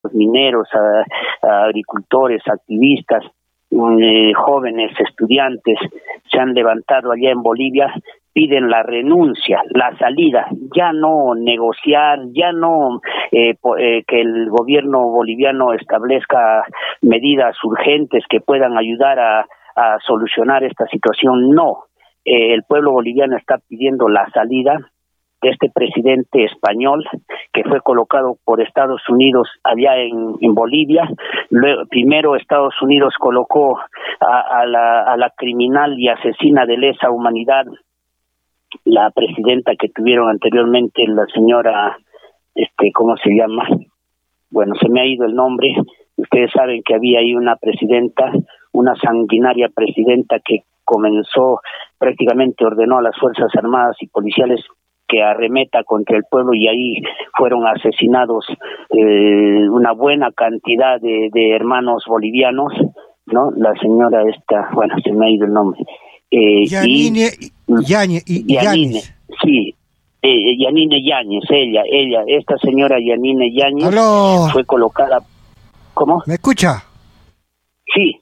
mineros, a agricultores, activistas, jóvenes, estudiantes, se han levantado allá en Bolivia, piden la renuncia, la salida, ya no negociar, ya no que el gobierno boliviano establezca medidas urgentes que puedan ayudar a solucionar esta situación, no. El pueblo boliviano está pidiendo la salida de este presidente español que fue colocado por Estados Unidos allá en Bolivia. Luego, primero Estados Unidos colocó a la criminal y asesina de lesa humanidad, la presidenta que tuvieron anteriormente, la señora, ¿cómo se llama? Bueno, se me ha ido el nombre. Ustedes saben que había ahí una presidenta, una sanguinaria presidenta que comenzó, prácticamente ordenó a las Fuerzas Armadas y policiales que arremeta contra el pueblo, y ahí fueron asesinados una buena cantidad de hermanos bolivianos, ¿no? La señora esta, bueno, se me ha ido el nombre. Yanine Yáñez. Sí, Yanine Yáñez, ella, esta señora Yanine Yáñez. ¡Aló! Fue colocada. ¿Cómo? ¿Me escucha? Sí,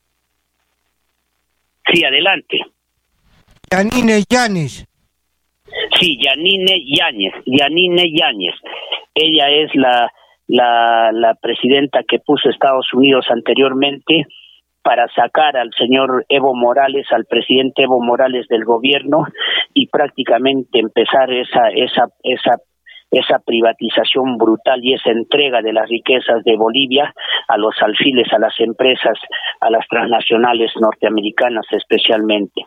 adelante. Yanine Yáñez. Sí, Yanine Yáñez. Ella es la presidenta que puso Estados Unidos anteriormente para sacar al señor Evo Morales, al presidente Evo Morales del gobierno, y prácticamente empezar esa privatización brutal y esa entrega de las riquezas de Bolivia a los alfiles, a las empresas, a las transnacionales norteamericanas especialmente.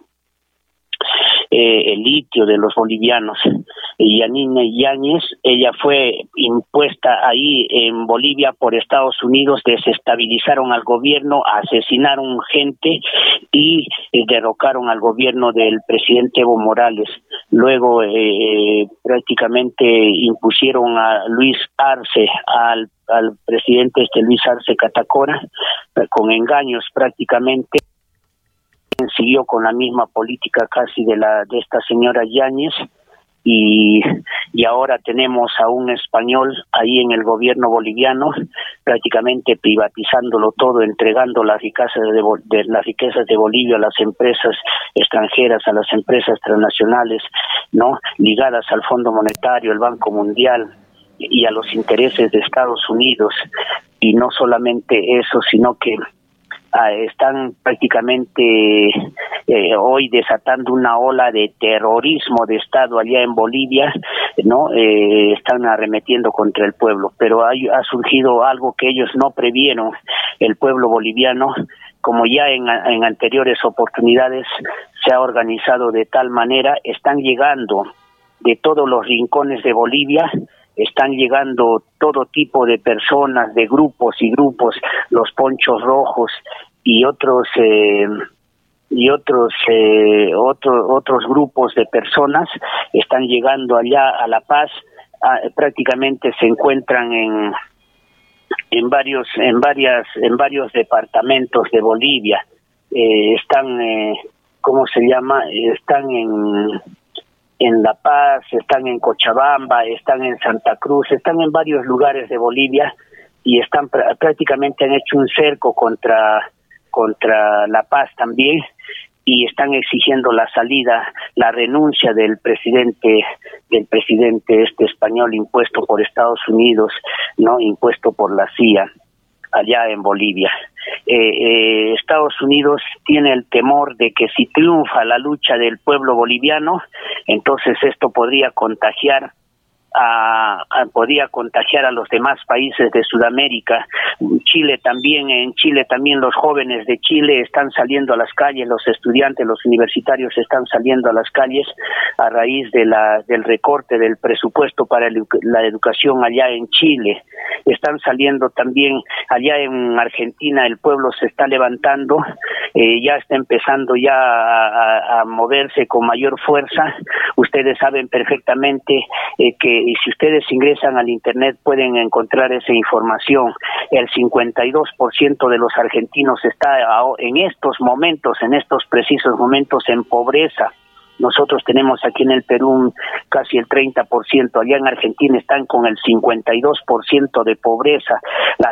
El litio de los bolivianos. Yanine Yáñez, ella fue impuesta ahí en Bolivia por Estados Unidos, desestabilizaron al gobierno, asesinaron gente y derrocaron al gobierno del presidente Evo Morales. Luego prácticamente impusieron a Luis Arce, al presidente Luis Arce Catacora, con engaños prácticamente. Siguió con la misma política casi de esta señora Yáñez, y ahora tenemos a un español ahí en el gobierno boliviano prácticamente privatizándolo todo, entregando las riquezas de Bolivia a las empresas extranjeras, a las empresas transnacionales, ¿no? Ligadas al Fondo Monetario, el Banco Mundial y a los intereses de Estados Unidos. Y no solamente eso, sino que están prácticamente hoy desatando una ola de terrorismo de Estado allá en Bolivia, ¿no? Están arremetiendo contra el pueblo, pero ha surgido algo que ellos no previeron, el pueblo boliviano, como ya en anteriores oportunidades se ha organizado de tal manera, están llegando de todos los rincones de Bolivia, están llegando todo tipo de personas, de grupos y grupos, los ponchos rojos y otros grupos de personas están llegando allá a La Paz. Prácticamente se encuentran en varios departamentos de Bolivia. Están están en La Paz, están en Cochabamba, están en Santa Cruz, están en varios lugares de Bolivia, y están prácticamente han hecho un cerco contra La Paz también, y están exigiendo la salida, la renuncia del presidente español impuesto por Estados Unidos, no impuesto por la CIA allá en Bolivia. Estados Unidos tiene el temor de que si triunfa la lucha del pueblo boliviano, entonces esto podría contagiar a los demás países de Sudamérica. En Chile también los jóvenes de Chile están saliendo a las calles, los estudiantes, los universitarios están saliendo a las calles a raíz del recorte del presupuesto para la educación allá en Chile. Están saliendo también allá en Argentina, el pueblo se está levantando, ya está empezando ya a moverse con mayor fuerza. Ustedes saben perfectamente que si ustedes ingresan al internet pueden encontrar esa información. El 52% de los argentinos está en estos precisos momentos en pobreza, Nosotros tenemos aquí en el Perú casi el 30%, allá en Argentina están con el 52% de pobreza. La